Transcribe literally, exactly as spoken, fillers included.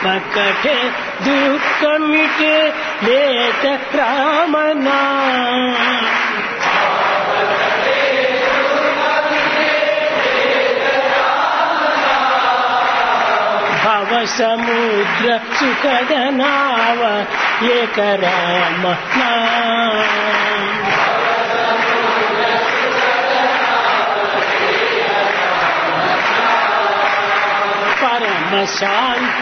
మకటే దుఃఖమిటే లేత రామనా భవ సముద్ర సుఖద నావ ఏక రామ పరమ శాంతి